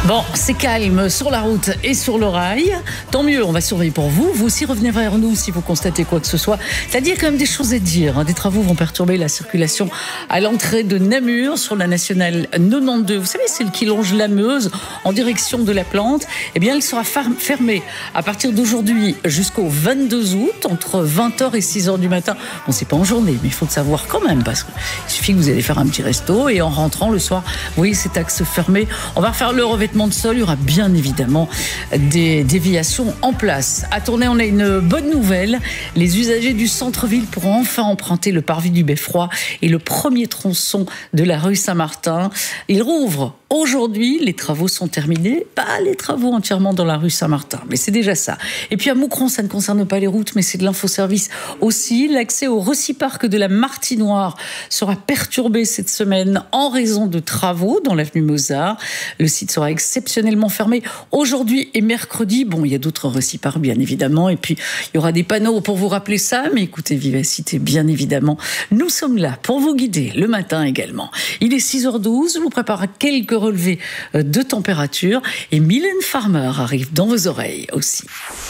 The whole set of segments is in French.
Bon, c'est calme sur la route et sur le rail. Tant mieux, on va surveiller pour vous. Vous aussi revenez vers nous si vous constatez quoi que ce soit. C'est-à-dire quand même des choses à dire. Des travaux vont perturber la circulation à l'entrée de Namur sur la nationale 92. Vous savez, celle qui longe la Meuse en direction de la Plante. Eh bien, elle sera fermée à partir d'aujourd'hui jusqu'au 22 août, entre 20h et 6h du matin. Bon, c'est pas en journée, mais il faut le savoir quand même, parce qu'il suffit que vous allez faire un petit resto et en rentrant le soir, vous voyez cet axe fermé. On va refaire le revêtement de sol, il y aura bien évidemment des déviations en place. À Tournai, on a une bonne nouvelle. Les usagers du centre-ville pourront enfin emprunter le parvis du Beffroi et le premier tronçon de la rue Saint-Martin. Il rouvre aujourd'hui, les travaux sont terminés. Pas les travaux entièrement dans la rue Saint-Martin, mais c'est déjà ça. Et puis à Moucron, ça ne concerne pas les routes, mais c'est de l'infoservice aussi. L'accès au Reciparc de la Martinoire sera perturbé cette semaine en raison de travaux dans l'avenue Mozart. Le site sera exceptionnellement fermé aujourd'hui et mercredi. Bon, il y a d'autres Reciparcs, bien évidemment. Et puis, il y aura des panneaux pour vous rappeler ça. Mais écoutez, Vivacité, bien évidemment, nous sommes là pour vous guider le matin également. Il est 6h12. Je vous prépare quelques relevés de température. Et Mylène Farmer arrive dans vos oreilles aussi.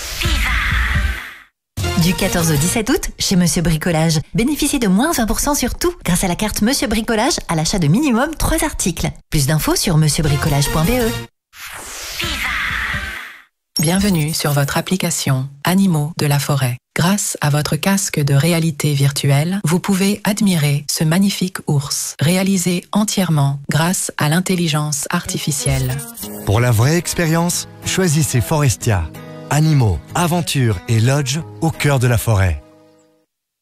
Du 14 au 17 août, chez Monsieur Bricolage, bénéficiez de moins 20% sur tout grâce à la carte Monsieur Bricolage à l'achat de minimum 3 articles. Plus d'infos sur monsieurbricolage.be. Bienvenue sur votre application Animaux de la forêt. Grâce à votre casque de réalité virtuelle, vous pouvez admirer ce magnifique ours, réalisé entièrement grâce à l'intelligence artificielle. Pour la vraie expérience, choisissez Forestia. Animaux, aventures et lodge au cœur de la forêt.